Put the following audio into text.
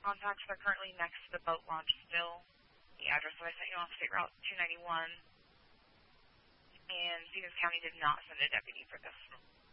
contacts. They're currently next to the boat launch still. The address that I sent you on State Route 291. And Stevens County did not send a deputy for this